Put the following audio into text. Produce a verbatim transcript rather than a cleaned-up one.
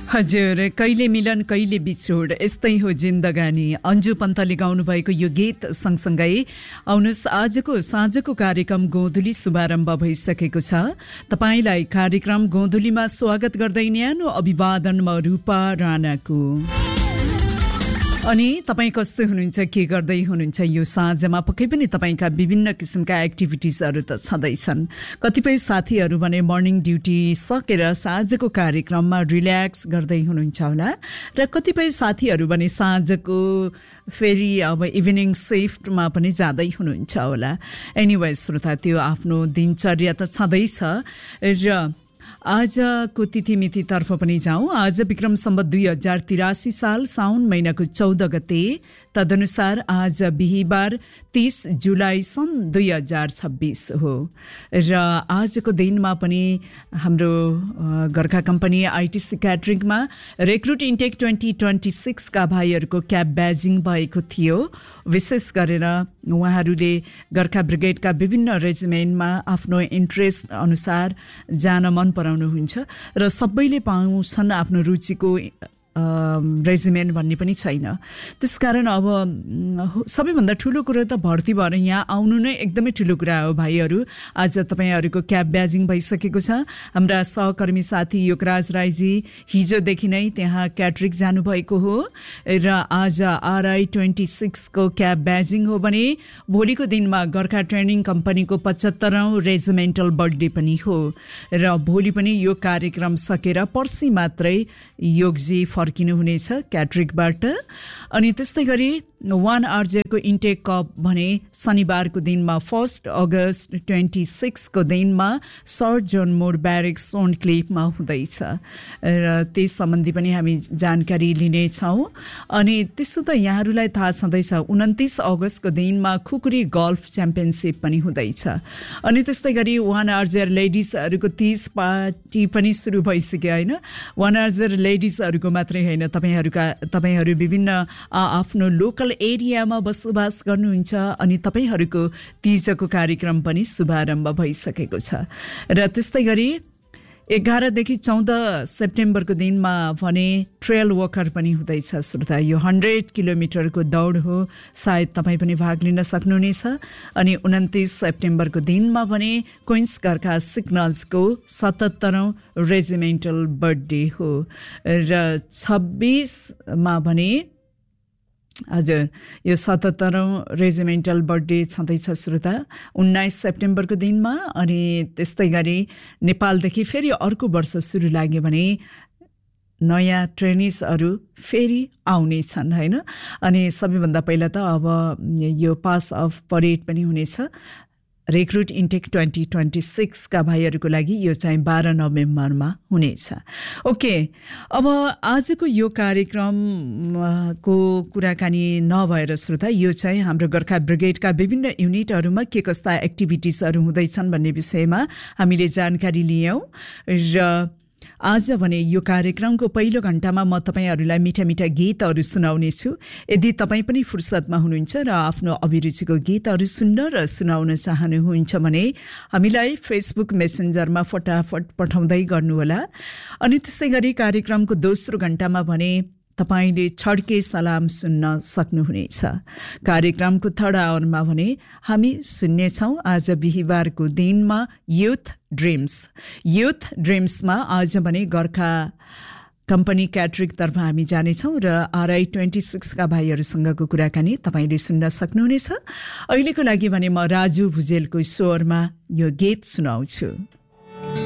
हजुर, कहिले मिलन कहिले बिछोड यस्तै हो जिन्दगानी। अन्जु पन्तले गाउनु भएको यो गीत सँगसँगै आउनुहोस् आजको साँझको कार्यक्रम गोधुली शुभारम्भ भइसकेको छ। तपाईलाई कार्यक्रम गोधुलीमा स्वागत गर्दै न्यानो अभिवादन म रूपा राणाको। अनि तपाईँ कस्तो हुनुहुन्छ, के गर्दै हुनुहुन्छ यो साँझमा? पक्कै पनि तपाईँका विभिन्न किसिमका एक्टिभिटिजहरू त छँदैछन्। कतिपय साथीहरू भने मर्निङ ड्युटी सकेर साँझको कार्यक्रममा रिल्याक्स गर्दै हुनुहुन्छ होला, र कतिपय साथीहरू भने साँझको फेरि अब इभिनिङ शिफ्टमा पनि जाँदै हुनुहुन्छ होला। एनिवे श्रोता, त्यो आफ्नो दिनचर्या त छँदैछ। र आजको तिथिमितितर्फ पनि जाउँ। आज विक्रम सम्वत दुई हजार तिरासी साल साउन महिनाको चौध गते, तदनुसार आज बिहिबार तीस जुलाई सन् दुई हजार छब्बिस हो। र आजको दिनमा पनि हाम्रो Gorkha company ITC क्याटरिङमा recruit intake twenty twenty सिक्सका भाइहरूको क्याब ब्याजिङ भएको थियो। विशेष गरेर उहाँहरूले गोर्खा ब्रिगेडका विभिन्न रेजिमेन्टमा आफ्नो इन्ट्रेस्ट अनुसार जान मन पराउनुहुन्छ, र सबैले पाउँछन् आफ्नो रुचिको रेजिमेन्ट भन्ने पनि छैन। त्यसकारण अब सबैभन्दा ठुलो कुरो त भर्ती भएर यहाँ आउनु नै एकदमै ठुलो कुरा हो। भाइहरू, आज तपाईँहरूको क्याब ब्याजिङ भइसकेको छ। हाम्रा सहकर्मी साथी योगराज राईजी हिजोदेखि नै त्यहाँ क्याटरिङ जानुभएको हो, र आज आरआई ट्वेन्टी सिक्सको क्याब ब्याजिङ हो भने भोलिको दिनमा गोर्खा ट्रेनिङ कम्पनीको पचहत्तरौँ रेजिमेन्टल बर्थडे पनि हो। र भोलि पनि यो कार्यक्रम सकेर पर्सि मात्रै योगजी फर्किनु हुनेछ क्याटरिङबाट। अनि त्यस्तै गरी वान आरजेको इन्टेक कप भने शनिबारको दिनमा फर्स्ट अगस्त ट्वेन्टी सिक्सको दिनमा सर्ट जोन मोड ब्यारेक सोन क्लिपमा हुँदैछ, र त्यस सम्बन्धी पनि हामी जानकारी लिनेछौँ। अनि त्यसो त यहाँहरूलाई थाहा छँदैछ, उन्तिस अगस्तको दिनमा खुकुरी गल्फ च्याम्पियनसिप पनि हुँदैछ। अनि त्यस्तै गरी वान आरजेर लेडिजहरूको तिज पार्टी पनि सुरु भइसक्यो, होइन? वान आरजेर लेडिजहरूको मात्रै होइन, तपाईँहरूका तपाईँहरू विभिन्न आफ्नो लोकल एरियामा बसोबास गर्नुहुन्छ, अनि तपाईँहरूको तीजको कार्यक्रम पनि शुभारम्भ भइसकेको छ। र त्यस्तै गरी एघारदेखि चौध सेप्टेम्बरको दिनमा भने ट्रेल वकर पनि हुँदैछ। श्रोता, यो हन्ड्रेड किलोमिटरको दौड हो, सायद तपाईँ पनि भाग लिन सक्नुहुनेछ। अनि उन्तिस सेप्टेम्बरको दिनमा भने क्विन्स गोर्खा सिग्नल्सको सतहत्तरौँ रेजिमेन्टल बर्थडे हो। र छब्बिसमा भने हजुर यो सतहत्तरौँ रेजिमेन्टल बर्थडे छँदैछ श्रोता, उन्नाइस सेप्टेम्बरको दिनमा। अनि त्यस्तै गरी नेपालदेखि फेरि अर्को वर्ष सुरु लाग्यो भने नयाँ ट्रेनिजहरू फेरि आउने छन्, होइन? अनि सबैभन्दा पहिला त अब यो पास अफ परेड पनि हुनेछ रिक्रुट इन्टेक ट्वेन्टी ट्वेन्टी सिक्सका भाइहरूको लागि। यो चाहिँ बाह्र नोभेम्बरमा हुनेछ। ओके, अब आजको यो कार्यक्रमको कुराकानी नभएर श्रोता, यो चाहिँ हाम्रो गोर्खा ब्रिगेडका विभिन्न युनिटहरूमा के कस्ता एक्टिभिटिजहरू हुँदैछन् भन्ने विषयमा हामीले जानकारी लियौँ। र आज भने यो कार्यक्रमको पहिलो घण्टामा म तपाईँहरूलाई मिठा मिठा गीतहरू सुनाउने छु। यदि तपाईँ पनि फुर्सदमा हुनुहुन्छ र आफ्नो अभिरुचिको गीतहरू सुन्न र सुनाउन चाहनुहुन्छ भने हामीलाई फेसबुक मेसेन्जरमा फटाफट पठाउँदै गर्नुहोला। अनि त्यसै गरी कार्यक्रमको दोस्रो घण्टामा भने तपाईँले छड्के सलाम सुन्न सक्नुहुनेछ। कार्यक्रमको थर्ड आवरमा भने हामी सुन्नेछौँ आज बिहिबारको दिनमा युथ ड्रिम्स। युथ ड्रिम्समा आज भने गोर्खा कम्पनी क्याटरिङतर्फ हामी जानेछौँ, र आरआई ट्वेन्टी सिक्सका भाइहरूसँगको कुराकानी तपाईँले सुन्न सक्नुहुनेछ। अहिलेको लागि भने म राजु भुजेलको स्वरमा यो गीत सुनाउँछु।